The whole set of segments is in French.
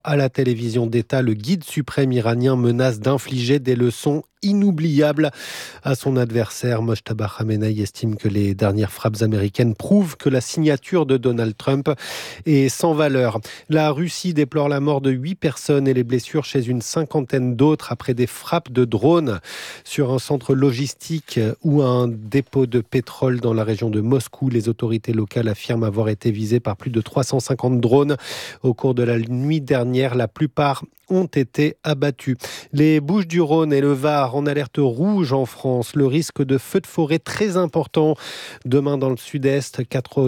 À la télévision d'État, le guide suprême iranien menace d'infliger des leçons inoubliables à son adversaire. Mojtaba Khamenei estime que les dernières frappes américaines prouvent que la signature de Donald Trump est sans valeur. La Russie déplore la mort de 8 personnes et les blessures chez une cinquantaine d'autres après des frappes de drones sur un centre logistique ou un dépôt de pétrole dans la région de Moscou. Les autorités locales affirment avoir été visées par plus de 350 drones au cours de la nuit dernière. La plupart ont été abattus. Les Bouches-du-Rhône et le Var en alerte rouge en France. Le risque de feux de forêt très important. Demain dans le sud-est,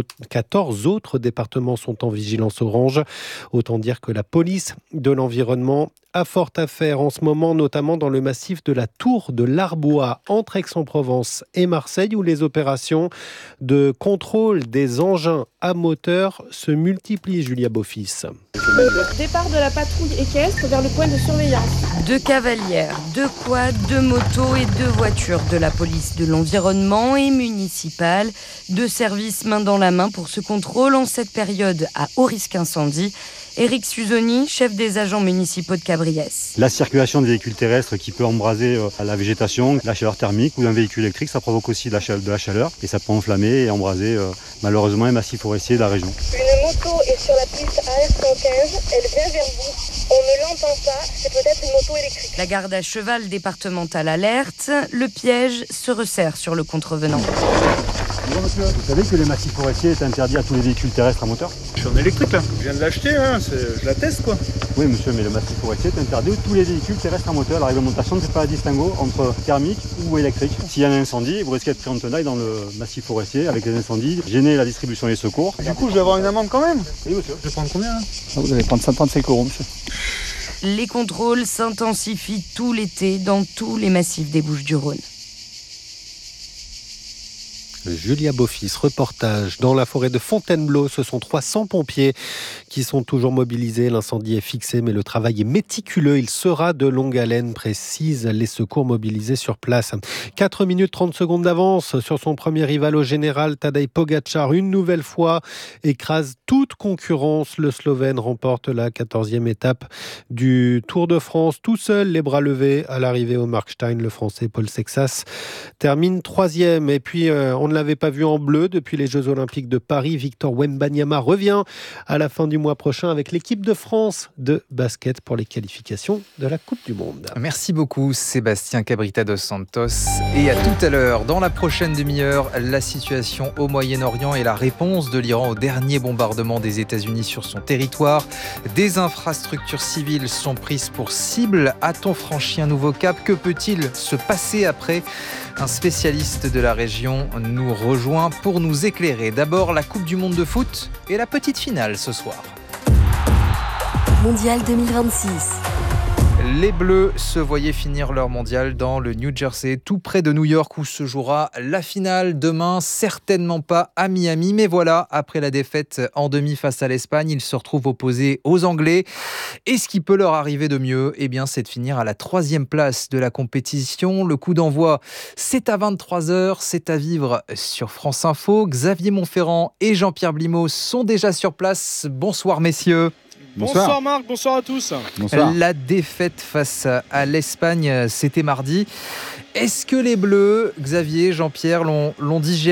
14 autres départements sont en vigilance orange. Autant dire que la police de l'environnement a fort à faire en ce moment, notamment dans le massif de la Tour de l'Arbois, entre Aix-en-Provence et Marseille, où les opérations de contrôle des engins à moteur se multiplient, Julia Beaufils. Départ de la patrouille équestre vers le point de surveillance. 2 cavalières, 2 quads, 2 motos et 2 voitures de la police de l'environnement et municipale. 2 services main dans la main pour ce contrôle en cette période à haut risque incendie. Éric Suzoni, chef des agents municipaux de Cabriès. La circulation des véhicules terrestres qui peut embraser la végétation, la chaleur thermique ou d'un véhicule électrique, ça provoque aussi de la chaleur et ça peut enflammer et embraser malheureusement un massif forestier de la région. Une moto est sur la piste AR115, elle vient vers vous. On ne l'entend pas, c'est peut-être une moto électrique. La garde à cheval départementale alerte, le piège se resserre sur le contrevenant. Bonjour monsieur, vous savez que les massifs forestiers est interdit à tous les véhicules terrestres à moteur ? Je suis en électrique là, je viens de l'acheter, je la teste quoi. Oui monsieur, mais le massif forestier est interdit à tous les véhicules terrestres à moteur. La réglementation ne fait pas un distinguo entre thermique ou électrique. S'il y a un incendie, vous risquez de pris en tenaille dans le massif forestier avec les incendies, gêner la distribution et les secours. Du coup je vais avoir une amende quand même ? Oui monsieur. Je vais prendre combien ? Vous allez prendre 135 € monsieur. Les contrôles s'intensifient tout l'été dans tous les massifs des Bouches-du-Rhône. Julia Beaufils, reportage dans la forêt de Fontainebleau. Ce sont 300 pompiers qui sont toujours mobilisés. L'incendie est fixé, mais le travail est méticuleux. Il sera de longue haleine, précisent les secours mobilisés sur place. 4 minutes 30 secondes d'avance sur son premier rival au général. Tadej Pogačar, une nouvelle fois, écrase toute concurrence. Le Slovène remporte la 14e étape du Tour de France. Tout seul, les bras levés à l'arrivée au Markstein. Le Français Paul Sexas termine 3e. Et puis, on ne l'avait pas vu en bleu depuis les Jeux Olympiques de Paris. Victor Wembanyama revient à la fin du mois prochain avec l'équipe de France de basket pour les qualifications de la Coupe du Monde. Merci beaucoup Sébastien Cabrita dos Santos. Et à tout à l'heure. Dans la prochaine demi-heure, la situation au Moyen-Orient et la réponse de l'Iran au dernier bombardement des États-Unis sur son territoire. Des infrastructures civiles sont prises pour cible. A-t-on franchi un nouveau cap ? Que peut-il se passer après ? Un spécialiste de la région nous rejoint pour nous éclairer. D'abord, la Coupe du Monde de foot et la petite finale ce soir. Mondial 2026. Les Bleus se voyaient finir leur mondial dans le New Jersey, tout près de New York, où se jouera la finale demain. Certainement pas à Miami, mais voilà, après la défaite en demi face à l'Espagne, ils se retrouvent opposés aux Anglais. Et ce qui peut leur arriver de mieux, eh bien, c'est de finir à la 3e place de la compétition. Le coup d'envoi, c'est à 23h, c'est à vivre sur France Info. Xavier Monferrand et Jean-Pierre Blimaud sont déjà sur place. Bonsoir messieurs. Bonsoir Marc, bonsoir à tous. Bonsoir. La défaite face à l'Espagne, c'était mardi. Est-ce que les Bleus, Xavier, Jean-Pierre, l'ont digéré ?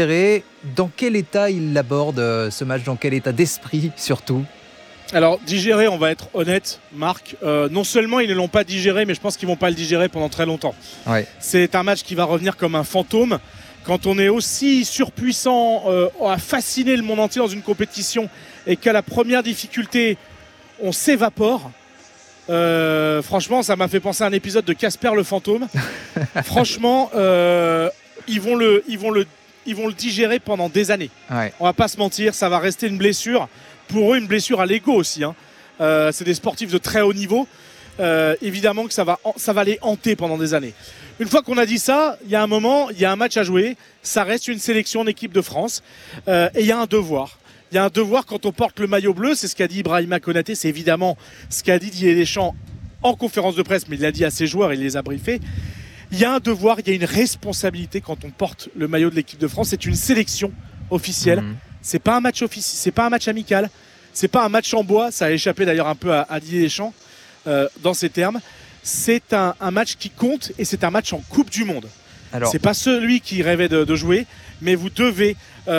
Dans quel état ils l'abordent ce match ? Dans quel état d'esprit surtout ? Alors digérer, on va être honnête Marc, non seulement ils ne l'ont pas digéré, mais je pense qu'ils ne vont pas le digérer pendant très longtemps. Ouais. C'est un match qui va revenir comme un fantôme. Quand on est aussi surpuissant à fasciner le monde entier dans une compétition et qu'à la première difficulté on s'évapore. Franchement, ça m'a fait penser à un épisode de Casper le fantôme. Franchement, ils vont le digérer pendant des années. Ouais. On va pas se mentir, ça va rester une blessure. Pour eux, une blessure à l'ego aussi. C'est des sportifs de très haut niveau. Évidemment que ça va les hanter pendant des années. Une fois qu'on a dit ça, il y a un moment, il y a un match à jouer. Ça reste une sélection d'équipe de France. Et il y a un devoir. Il y a un devoir quand on porte le maillot bleu, c'est ce qu'a dit Ibrahima Konaté, c'est évidemment ce qu'a dit Didier Deschamps en conférence de presse, mais il l'a dit à ses joueurs, il les a briefés. Il y a un devoir, il y a une responsabilité quand on porte le maillot de l'équipe de France, c'est une sélection officielle. C'est pas un match officiel, c'est pas un match amical, C'est pas un match en bois, ça a échappé d'ailleurs un peu à Didier Deschamps dans ces termes. C'est un match qui compte et c'est un match en Coupe du Monde. C'est pas celui qui rêvait de jouer, mais vous devez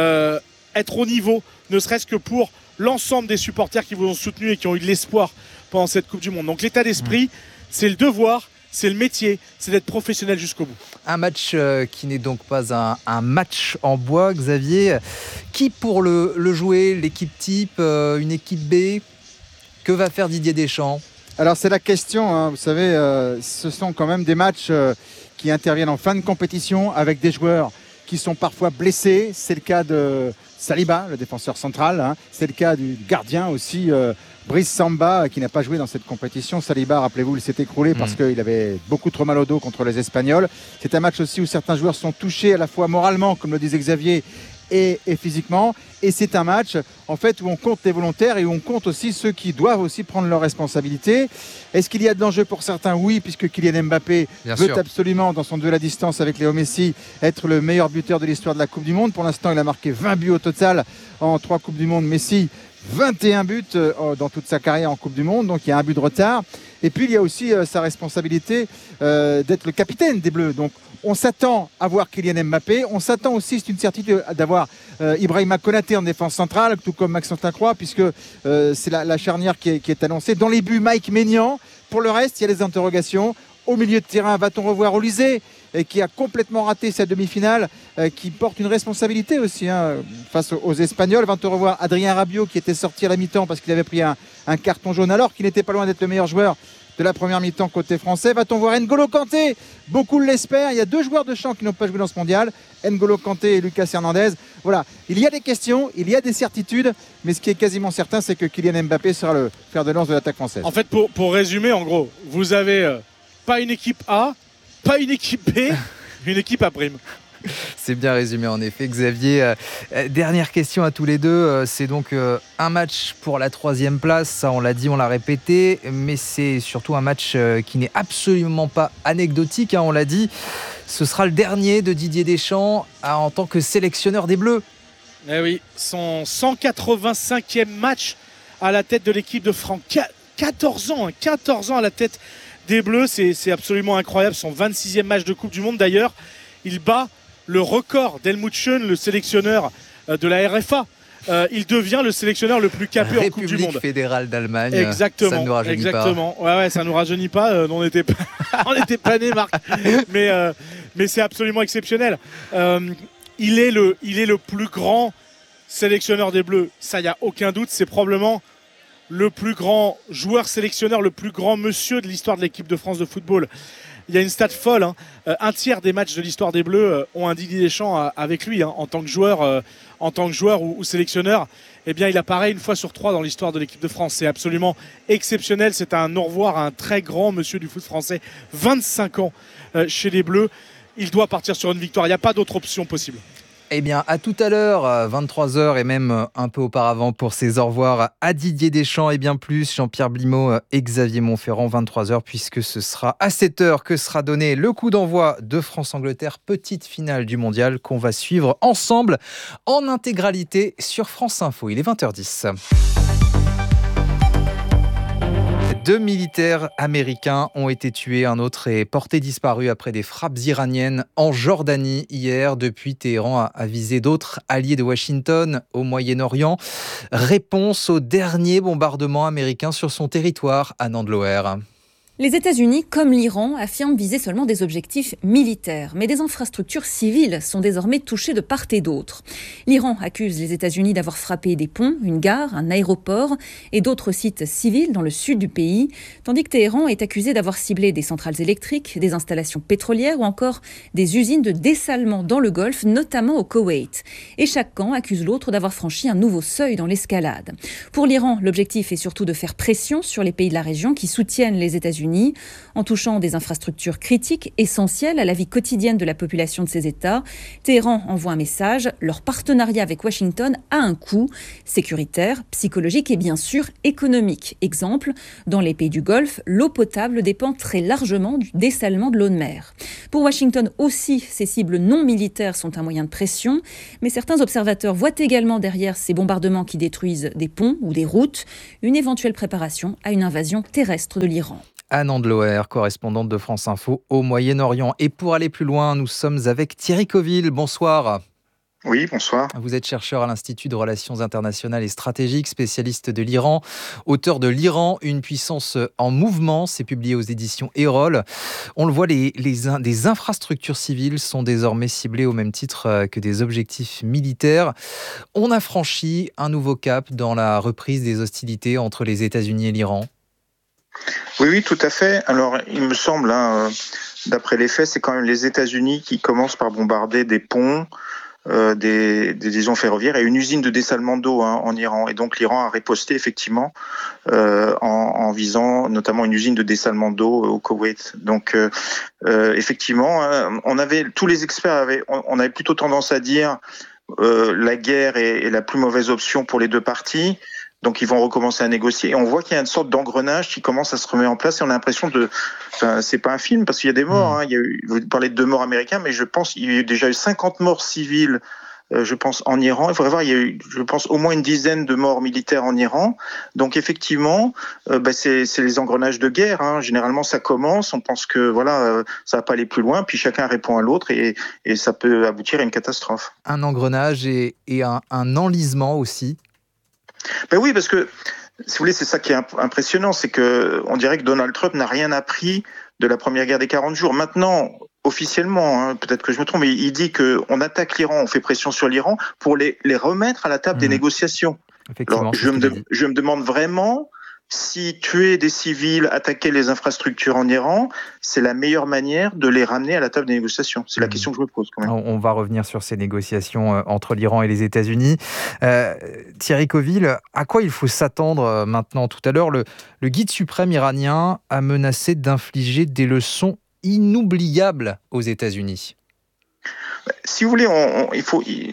être au niveau, ne serait-ce que pour l'ensemble des supporters qui vous ont soutenu et qui ont eu de l'espoir pendant cette Coupe du Monde. Donc l'état d'esprit, c'est le devoir, c'est le métier, c'est d'être professionnel jusqu'au bout. Un match qui n'est donc pas un match en bois, Xavier. Qui pour le jouer, l'équipe type, une équipe B? Que va faire Didier Deschamps? Alors c'est la question, hein. Vous savez, ce sont quand même des matchs qui interviennent en fin de compétition avec des joueurs qui sont parfois blessés. C'est le cas de Saliba, le défenseur central, hein. C'est le cas du gardien aussi, Brice Samba, qui n'a pas joué dans cette compétition. Saliba, rappelez-vous, il s'est écroulé parce qu'il avait beaucoup trop mal au dos contre les Espagnols. C'est un match aussi où certains joueurs sont touchés à la fois moralement, comme le disait Xavier, et physiquement. Et c'est un match en fait où on compte les volontaires et où on compte aussi ceux qui doivent aussi prendre leurs responsabilités. Est-ce qu'il y a de l'enjeu pour certains? Oui, puisque Kylian Mbappé veut absolument, dans son duel à distance avec Léo Messi, être le meilleur buteur de l'histoire de la Coupe du Monde. Pour l'instant, il a marqué 20 buts au total en 3 Coupes du Monde. Messi, 21 buts dans toute sa carrière en Coupe du Monde, donc il y a un but de retard. Et puis il y a aussi sa responsabilité d'être le capitaine des Bleus. Donc on s'attend à voir Kylian Mbappé. On s'attend aussi, c'est une certitude, d'avoir Ibrahima Konaté en défense centrale, tout comme Maxence Lacroix, puisque c'est la charnière qui est annoncée. Dans les buts, Mike Maignan. Pour le reste, il y a des interrogations. Au milieu de terrain, va-t-on revoir Olysée, qui a complètement raté sa demi-finale, qui porte une responsabilité aussi face aux Espagnols. Va-t-on revoir Adrien Rabiot, qui était sorti à la mi-temps parce qu'il avait pris un carton jaune, alors qu'il n'était pas loin d'être le meilleur joueur de la première mi-temps côté français. Va-t-on voir N'Golo Kanté? Beaucoup l'espèrent. Il y a 2 joueurs de champ qui n'ont pas joué dans ce mondial, N'Golo Kanté et Lucas Hernandez. Voilà, il y a des questions, il y a des certitudes, mais ce qui est quasiment certain, c'est que Kylian Mbappé sera le fer de lance de l'attaque française. En fait, pour résumer, en gros, vous avez pas une équipe A, pas une équipe B, une équipe A prime. C'est bien résumé en effet, Xavier. Dernière question à tous les deux. C'est donc un match pour la 3e place. Ça, on l'a dit, on l'a répété. Mais c'est surtout un match qui n'est absolument pas anecdotique. On l'a dit. Ce sera le dernier de Didier Deschamps en tant que sélectionneur des Bleus. Eh oui, son 185e match à la tête de l'équipe de France. 14 ans à la tête des Bleus. C'est absolument incroyable. Son 26e match de Coupe du Monde d'ailleurs. Il bat le record d'Helmut Schön, le sélectionneur de la RFA. Il devient le sélectionneur le plus capé en Coupe du Monde. République fédérale d'Allemagne. Exactement. Ça ne nous rajeunit exactement. Pas. Ouais, ça ne nous rajeunit pas. On n'était pas nés, Marc. Mais c'est absolument exceptionnel. Il est le plus grand sélectionneur des Bleus. Ça, il n'y a aucun doute. C'est probablement le plus grand joueur sélectionneur, le plus grand monsieur de l'histoire de l'équipe de France de football. Il y a une stat folle, un tiers des matchs de l'histoire des Bleus ont un Didier Deschamps avec lui en tant que joueur ou sélectionneur. Eh bien, il apparaît 1 fois sur 3 dans l'histoire de l'équipe de France. C'est absolument exceptionnel. C'est un au revoir à un très grand monsieur du foot français. 25 ans chez les Bleus. Il doit partir sur une victoire. Il n'y a pas d'autre option possible. Eh bien, à tout à l'heure, 23h et même un peu auparavant pour ces au revoir à Didier Deschamps et bien plus, Jean-Pierre Blimaud et Xavier Montferrand, 23h, puisque ce sera à 7h que sera donné le coup d'envoi de France-Angleterre, petite finale du mondial qu'on va suivre ensemble en intégralité sur France Info. Il est 20h10. 2 militaires américains ont été tués, un autre est porté disparu après des frappes iraniennes en Jordanie hier. Depuis, Téhéran a visé d'autres alliés de Washington au Moyen-Orient. Réponse au dernier bombardement américain sur son territoire à Nantes-Loher. Les États-Unis, comme l'Iran, affirment viser seulement des objectifs militaires. Mais des infrastructures civiles sont désormais touchées de part et d'autre. L'Iran accuse les États-Unis d'avoir frappé des ponts, une gare, un aéroport et d'autres sites civils dans le sud du pays, tandis que Téhéran est accusé d'avoir ciblé des centrales électriques, des installations pétrolières ou encore des usines de dessalement dans le Golfe, notamment au Koweït. Et chaque camp accuse l'autre d'avoir franchi un nouveau seuil dans l'escalade. Pour l'Iran, l'objectif est surtout de faire pression sur les pays de la région qui soutiennent les États-Unis États-Unis. En touchant des infrastructures critiques, essentielles à la vie quotidienne de la population de ces États, Téhéran envoie un message. Leur partenariat avec Washington a un coût sécuritaire, psychologique et bien sûr économique. Exemple, dans les pays du Golfe, l'eau potable dépend très largement du dessalement de l'eau de mer. Pour Washington aussi, ces cibles non militaires sont un moyen de pression, mais certains observateurs voient également derrière ces bombardements qui détruisent des ponts ou des routes, une éventuelle préparation à une invasion terrestre de l'Iran. Anne Andloer, correspondante de France Info au Moyen-Orient. Et pour aller plus loin, nous sommes avec Thierry Coville. Bonsoir. Oui, bonsoir. Vous êtes chercheur à l'Institut de Relations internationales et stratégiques, spécialiste de l'Iran, auteur de l'Iran, une puissance en mouvement. C'est publié aux éditions Erol. On le voit, des infrastructures civiles sont désormais ciblées au même titre que des objectifs militaires. On a franchi un nouveau cap dans la reprise des hostilités entre les États-Unis et l'Iran. Oui, tout à fait. Alors, il me semble, d'après les faits, c'est quand même les États-Unis qui commencent par bombarder des ponts, des liaisons ferroviaires et une usine de dessalement d'eau en Iran. Et donc l'Iran a riposté effectivement en visant notamment une usine de dessalement d'eau au Koweït. Donc effectivement, tous les experts on avait plutôt tendance à dire la guerre est la plus mauvaise option pour les deux parties. Donc ils vont recommencer à négocier et on voit qu'il y a une sorte d'engrenage qui commence à se remettre en place et on a l'impression c'est pas un film parce qu'il y a des morts. Vous parlez de 2 morts américains, mais je pense qu'il y a déjà eu 50 morts civiles. Je pense en Iran, il faudrait voir, il y a eu, je pense, au moins une dizaine de morts militaires en Iran. Donc effectivement, c'est les engrenages de guerre. Généralement, ça commence, on pense que ça va pas aller plus loin, puis chacun répond à l'autre et ça peut aboutir à une catastrophe. Un engrenage et un enlisement aussi. Oui, parce que, si vous voulez, c'est ça qui est impressionnant, c'est que on dirait que Donald Trump n'a rien appris de la première guerre des 40 jours. Maintenant, officiellement, peut-être que je me trompe, mais il dit qu'on attaque l'Iran, on fait pression sur l'Iran pour les remettre à la table des négociations. Alors, je me demande vraiment si tuer des civils, attaquer les infrastructures en Iran, c'est la meilleure manière de les ramener à la table des négociations. C'est la question que je me pose quand même. On va revenir sur ces négociations entre l'Iran et les États-Unis. Thierry Coville, à quoi il faut s'attendre maintenant ? Tout à l'heure, le guide suprême iranien a menacé d'infliger des leçons inoubliables aux États-Unis. Si vous voulez, il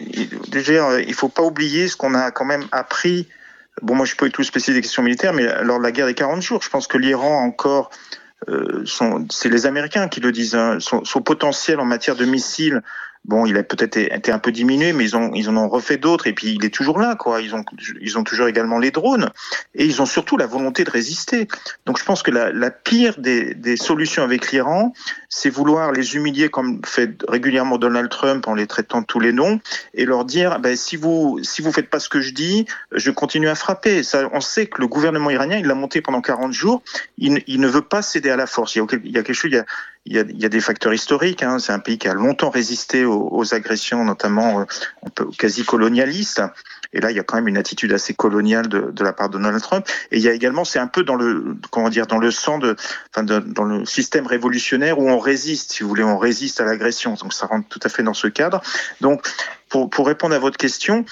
faut pas oublier ce qu'on a quand même appris. Bon, moi, je ne suis pas du tout spécialiste des questions militaires, mais lors de la guerre des 40 jours, je pense que l'Iran encore, c'est les Américains qui le disent, son potentiel en matière de missiles, bon, il a peut-être été un peu diminué, mais ils en ont refait d'autres, et puis il est toujours là, quoi. Ils ont toujours également les drones, et ils ont surtout la volonté de résister. Donc je pense que la pire des solutions avec l'Iran, c'est vouloir les humilier comme fait régulièrement Donald Trump en les traitant de tous les noms, et leur dire, si vous faites pas ce que je dis, je continue à frapper. Ça, on sait que le gouvernement iranien, il l'a monté pendant 40 jours, il ne veut pas céder à la force. Il y a quelque chose, il y a des facteurs historiques. C'est un pays qui a longtemps résisté aux agressions, notamment quasi colonialistes. Et là, il y a quand même une attitude assez coloniale de la part de Donald Trump. Et il y a également, c'est un peu dans le sang dans le système révolutionnaire où on résiste, si vous voulez, on résiste à l'agression. Donc ça rentre tout à fait dans ce cadre. Donc, pour répondre à votre question,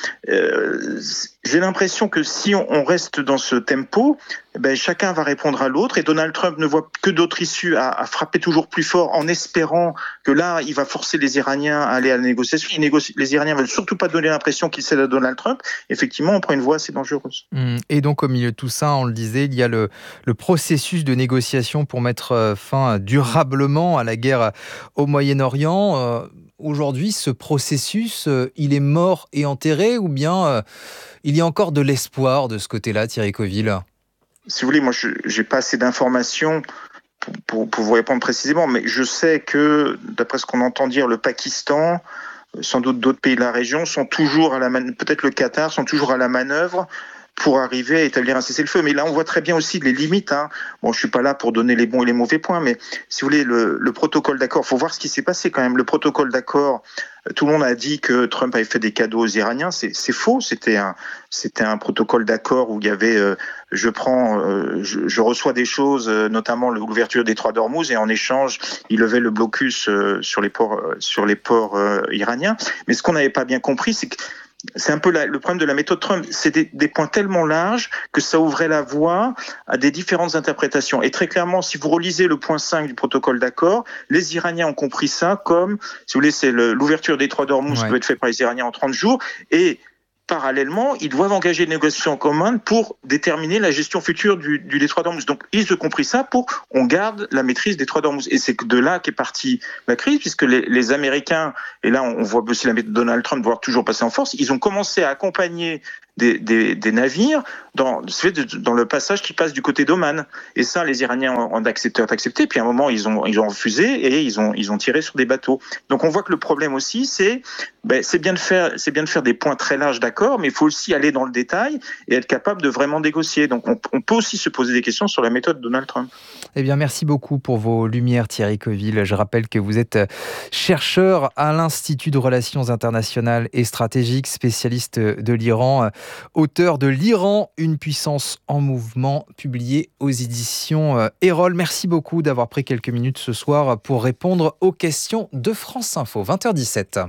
j'ai l'impression que si on reste dans ce tempo, chacun va répondre à l'autre et Donald Trump ne voit que d'autres issues à frapper toujours plus fort en espérant que là, il va forcer les Iraniens à aller à la négociation. Les Iraniens ne veulent surtout pas donner l'impression qu'ils cèdent à Donald Trump. Effectivement, on prend une voie assez dangereuse. Et donc, au milieu de tout ça, on le disait, il y a le processus de négociation pour mettre fin durablement à la guerre au Moyen-Orient. Aujourd'hui, ce processus, il est mort et enterré ou bien il y a encore de l'espoir de ce côté-là, Thierry Coville ? Si vous voulez, moi, je n'ai pas assez d'informations pour vous répondre précisément, mais je sais que, d'après ce qu'on entend dire, le Pakistan, sans doute d'autres pays de la région, sont toujours peut-être le Qatar, sont toujours à la manœuvre pour arriver à établir un cessez-le-feu. Mais là, on voit très bien aussi les limites. Bon, je suis pas là pour donner les bons et les mauvais points, mais si vous voulez, le protocole d'accord, faut voir ce qui s'est passé quand même. Le protocole d'accord, tout le monde a dit que Trump avait fait des cadeaux aux Iraniens. C'est faux. C'était un protocole d'accord où il y avait, je reçois des choses, notamment l'ouverture des détroit d'Ormuz, et en échange, il levait le blocus sur les ports iraniens. Mais ce qu'on n'avait pas bien compris, c'est que c'est un peu le problème de la méthode Trump. C'est des points tellement larges que ça ouvrait la voie à des différentes interprétations. Et très clairement, si vous relisez le point 5 du protocole d'accord, les Iraniens ont compris ça comme, si vous voulez, c'est l'ouverture des détroit d'Ormuz qui doit être fait par les Iraniens en 30 jours. Et parallèlement, ils doivent engager des négociations en commun pour déterminer la gestion future du détroit d'Ormuz. Donc, ils ont compris ça on garde la maîtrise des détroit d'Ormuz. Et c'est de là qu'est partie la crise, puisque les Américains, et là on voit aussi la méthode de Donald Trump voir toujours passer en force, ils ont commencé à accompagner des navires dans le passage qui passe du côté d'Oman. Et ça, les Iraniens ont accepté. Puis à un moment, ils ont refusé et ils ont tiré sur des bateaux. Donc on voit que le problème aussi, c'est bien de faire des points très larges d'accord, mais il faut aussi aller dans le détail et être capable de vraiment négocier. Donc on peut aussi se poser des questions sur la méthode de Donald Trump. Eh bien, merci beaucoup pour vos lumières, Thierry Coville. Je rappelle que vous êtes chercheur à l'Institut de Relations internationales et stratégiques, spécialiste de l'Iran, auteur de L'Iran, une puissance en mouvement, publié aux éditions Erol. Merci beaucoup d'avoir pris quelques minutes ce soir pour répondre aux questions de France Info. 20h17.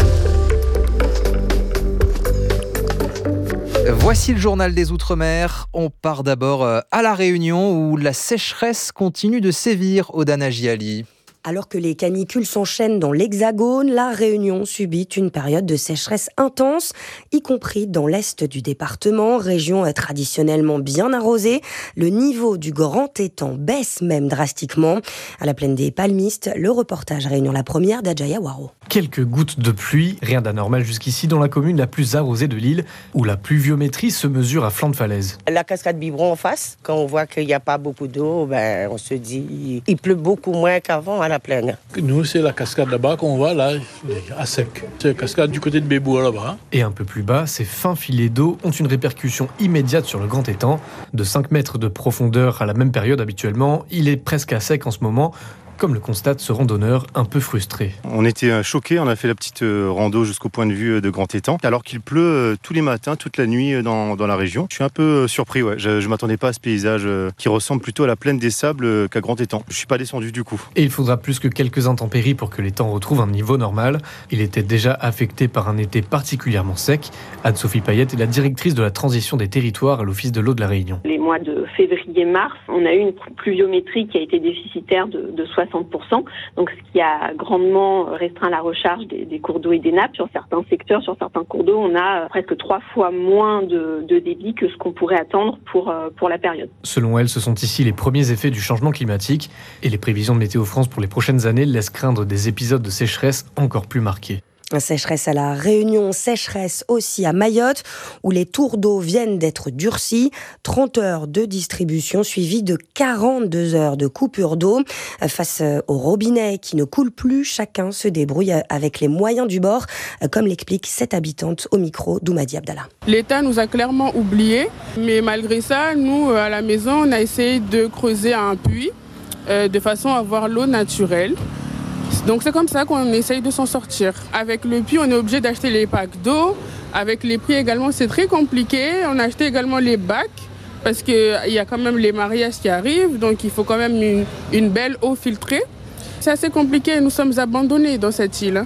Voici le journal des Outre-mer. On part d'abord à La Réunion où la sécheresse continue de sévir au Danagiali. Alors que les canicules s'enchaînent dans l'Hexagone, la Réunion subit une période de sécheresse intense, y compris dans l'est du département, région traditionnellement bien arrosée. Le niveau du grand étang baisse même drastiquement. À la plaine des Palmistes, le reportage Réunion la Première d'Adjaya Waro. Quelques gouttes de pluie, rien d'anormal jusqu'ici dans la commune la plus arrosée de l'île, où la pluviométrie se mesure à flanc de falaise. La cascade Biberon en face, quand on voit qu'il n'y a pas beaucoup d'eau, on se dit il pleut beaucoup moins qu'avant à la plaine. Nous, c'est la cascade là-bas qu'on voit là, à sec. C'est la cascade du côté de Béboua là-bas. Et un peu plus bas, ces fins filets d'eau ont une répercussion immédiate sur le grand étang. De 5 mètres de profondeur à la même période habituellement, il est presque à sec en ce moment, comme le constate ce randonneur un peu frustré. On était choqués, on a fait la petite rando jusqu'au point de vue de Grand Étang, alors qu'il pleut tous les matins, toute la nuit dans la région. Je suis un peu surpris, ouais. Je ne m'attendais pas à ce paysage qui ressemble plutôt à la plaine des Sables qu'à Grand Étang. Je ne suis pas descendu du coup. Et il faudra plus que quelques intempéries pour que l'étang retrouve un niveau normal. Il était déjà affecté par un été particulièrement sec. Anne-Sophie Payette est la directrice de la transition des territoires à l'Office de l'eau de la Réunion. Les mois de février-mars, on a eu une pluviométrie qui a été déficitaire de 60%, donc ce qui a grandement restreint la recharge des cours d'eau et des nappes. Sur certains secteurs, sur certains cours d'eau, on a presque 3 fois moins de débit que ce qu'on pourrait attendre pour la période. Selon elle, ce sont ici les premiers effets du changement climatique et les prévisions de Météo France pour les prochaines années laissent craindre des épisodes de sécheresse encore plus marqués. Sécheresse à La Réunion, sécheresse aussi à Mayotte, où les tours d'eau viennent d'être durcis. 30 heures de distribution suivies de 42 heures de coupure d'eau. Face au robinet qui ne coule plus, chacun se débrouille avec les moyens du bord, comme l'explique cette habitante au micro d'Oumadi Abdallah. L'État nous a clairement oubliés, mais malgré ça, nous, à la maison, on a essayé de creuser un puits de façon à avoir l'eau naturelle. Donc c'est comme ça qu'on essaye de s'en sortir. Avec le puits, on est obligé d'acheter les packs d'eau. Avec les prix également, c'est très compliqué. On a acheté également les bacs parce qu'il y a quand même les mariages qui arrivent. Donc il faut quand même une belle eau filtrée. C'est assez compliqué. Nous sommes abandonnés dans cette île.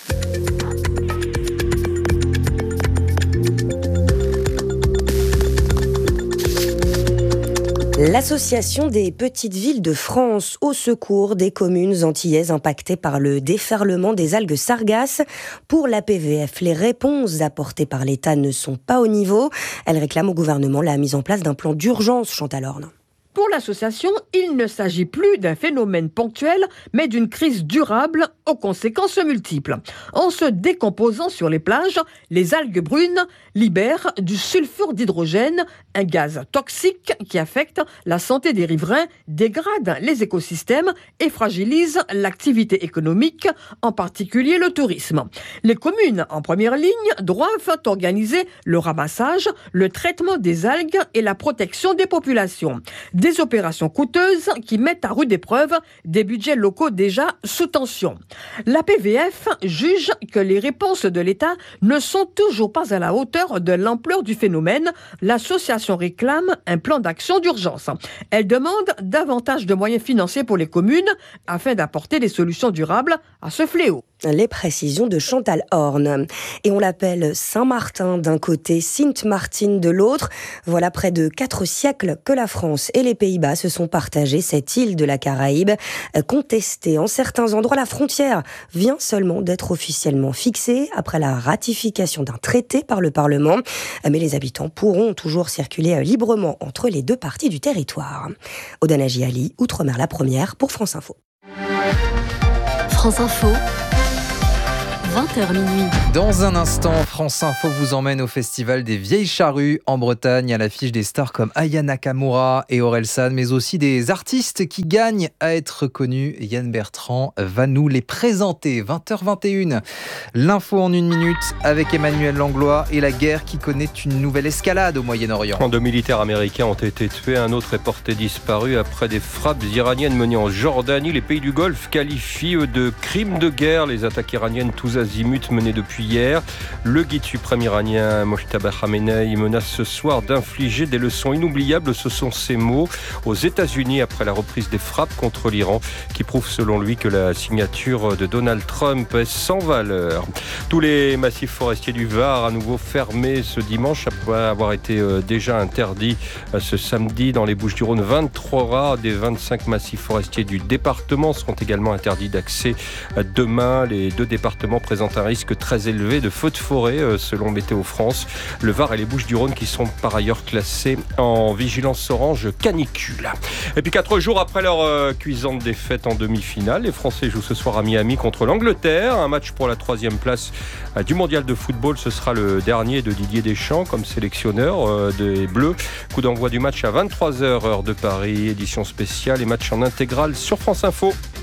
L'Association des petites villes de France au secours des communes antillaises impactées par le déferlement des algues sargasses. Pour la PVF, les réponses apportées par l'État ne sont pas au niveau. Elle réclame au gouvernement la mise en place d'un plan d'urgence, Chantal Orne. Pour l'association, il ne s'agit plus d'un phénomène ponctuel, mais d'une crise durable aux conséquences multiples. En se décomposant sur les plages, les algues brunes libèrent du sulfure d'hydrogène, un gaz toxique qui affecte la santé des riverains, dégrade les écosystèmes et fragilise l'activité économique, en particulier le tourisme. Les communes en première ligne doivent organiser le ramassage, le traitement des algues et la protection des populations. Des opérations coûteuses qui mettent à rude épreuve des budgets locaux déjà sous tension. La PVF juge que les réponses de l'État ne sont toujours pas à la hauteur de l'ampleur du phénomène. L'association réclame un plan d'action d'urgence. Elle demande davantage de moyens financiers pour les communes afin d'apporter des solutions durables à ce fléau. Les précisions de Chantal Horn. Et on l'appelle Saint-Martin d'un côté, Sint-Maarten de l'autre. Voilà près de 4 siècles que la France et les Pays-Bas se sont partagés cette île de la Caraïbe. Contestée en certains endroits, la frontière vient seulement d'être officiellement fixée après la ratification d'un traité par le Parlement. Mais les habitants pourront toujours circuler librement entre les deux parties du territoire. Odanagi Ali, Outre-mer la première pour France Info. France Info. 20h minuit. Dans un instant, France Info vous emmène au Festival des Vieilles Charrues en Bretagne, à l'affiche des stars comme Aya Nakamura et Orelsan, mais aussi des artistes qui gagnent à être connus. Yann Bertrand va nous les présenter. 20h21. L'info en 1 minute avec Emmanuel Langlois et la guerre qui connaît une nouvelle escalade au Moyen-Orient. 2 militaires américains ont été tués, un autre est porté disparu après des frappes iraniennes menées en Jordanie. Les pays du Golfe qualifient de crimes de guerre les attaques iraniennes tous azimuts menées depuis hier. Le guide suprême iranien Mojtaba Khamenei menace ce soir d'infliger des leçons inoubliables, ce sont ses mots, aux États-Unis après la reprise des frappes contre l'Iran qui prouve selon lui que la signature de Donald Trump est sans valeur. Tous les massifs forestiers du Var à nouveau fermés ce dimanche après avoir été déjà interdits ce samedi dans les Bouches-du-Rhône. 23 des 25 massifs forestiers du département seront également interdits d'accès demain. Les 2 départements présentent un risque très élevé de feux de forêt selon Météo France. Le Var et les Bouches-du-Rhône qui sont par ailleurs classés en vigilance orange canicule. Et puis 4 jours après leur cuisante défaite en demi-finale, les Français jouent ce soir à Miami contre l'Angleterre. Un match pour la 3e place du mondial de football. Ce sera le dernier de Didier Deschamps comme sélectionneur des Bleus. Coup d'envoi du match à 23h heure de Paris. Édition spéciale et match en intégrale sur France Info.